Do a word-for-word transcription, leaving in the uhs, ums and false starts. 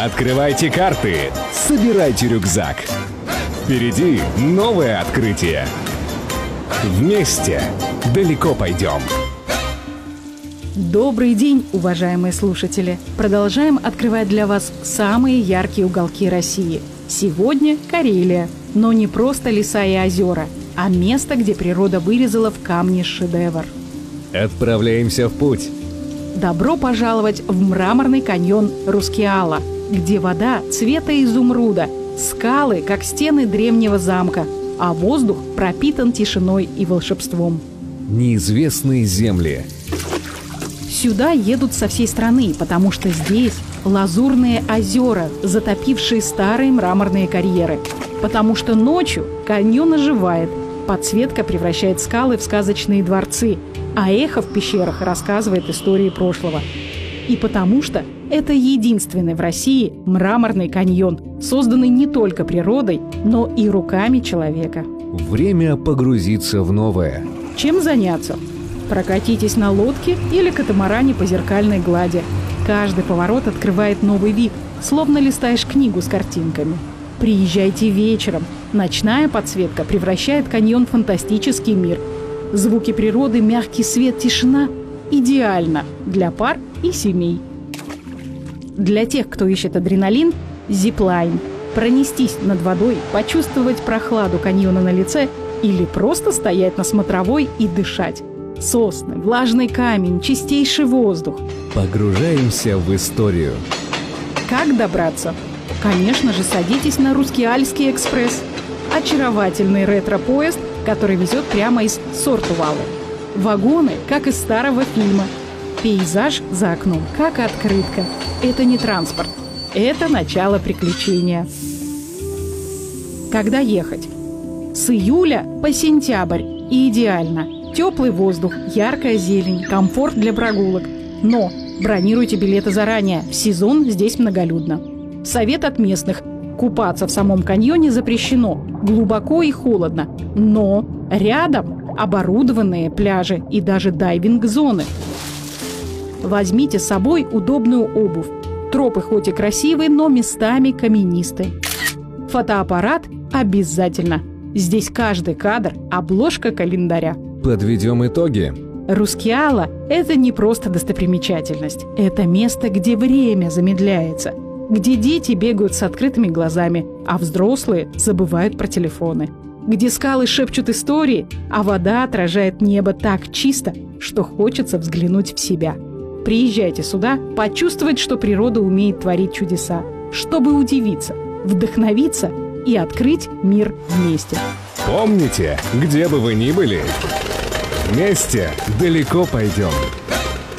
Открывайте карты, собирайте рюкзак. Впереди новое открытие. Вместе далеко пойдем. Добрый день, уважаемые слушатели! Продолжаем открывать для вас самые яркие уголки России. Сегодня Карелия, но не просто леса и озера, а место, где природа вырезала в камне шедевр. Отправляемся в путь. Добро пожаловать в мраморный каньон Рускеала, где вода цвета изумруда, скалы, как стены древнего замка, а воздух пропитан тишиной и волшебством. Неизвестные земли. Сюда едут со всей страны, потому что здесь лазурные озера, затопившие старые мраморные карьеры. Потому что ночью каньон оживает, подсветка превращает скалы в сказочные дворцы, а эхо в пещерах рассказывает истории прошлого. И потому что это единственный в России мраморный каньон, созданный не только природой, но и руками человека. Время погрузиться в новое. Чем заняться? Прокатитесь на лодке или катамаране по зеркальной глади. Каждый поворот открывает новый вид, словно листаешь книгу с картинками. Приезжайте вечером. Ночная подсветка превращает каньон в фантастический мир. Звуки природы, мягкий свет, тишина – идеально для пар и семей. Для тех, кто ищет адреналин – зиплайн. Пронестись над водой, почувствовать прохладу каньона на лице или просто стоять на смотровой и дышать. Сосны, влажный камень, чистейший воздух. Погружаемся в историю. Как добраться? Конечно же, садитесь на Рускеальский экспресс. Очаровательный ретро-поезд, который везет прямо из Сортувала. Вагоны, как из старого фильма. Пейзаж за окном, как открытка. Это не транспорт. Это начало приключения. Когда ехать? С июля по сентябрь. И идеально. Теплый воздух, яркая зелень, комфорт для прогулок. Но бронируйте билеты заранее, в сезон здесь многолюдно. Совет от местных. Купаться в самом каньоне запрещено, глубоко и холодно. Но рядом оборудованные пляжи и даже дайвинг-зоны. Возьмите с собой удобную обувь. Тропы хоть и красивые, но местами каменистые. Фотоаппарат обязательно. Здесь каждый кадр – обложка календаря. Подведем итоги. Рускеала – это не просто достопримечательность. Это место, где время замедляется, где дети бегают с открытыми глазами, а взрослые забывают про телефоны. Где скалы шепчут истории, а вода отражает небо так чисто, что хочется взглянуть в себя. Приезжайте сюда, почувствовать, что природа умеет творить чудеса, чтобы удивиться, вдохновиться и открыть мир вместе. Помните, где бы вы ни были, вместе далеко пойдем.